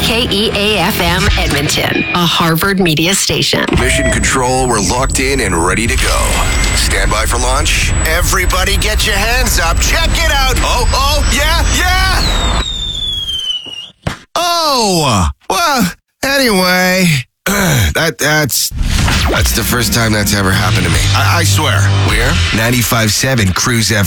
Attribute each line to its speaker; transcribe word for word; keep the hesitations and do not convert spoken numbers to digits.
Speaker 1: K E A F M Edmonton, a Harvard media station.
Speaker 2: Mission Control, we're locked in and ready to go. Stand by for launch. Everybody get your hands up. Check it out. Oh, oh, yeah, yeah. Oh, well, anyway, that that's that's the first time that's ever happened to me. I, I swear. We're ninety-five point seven Cruise F M.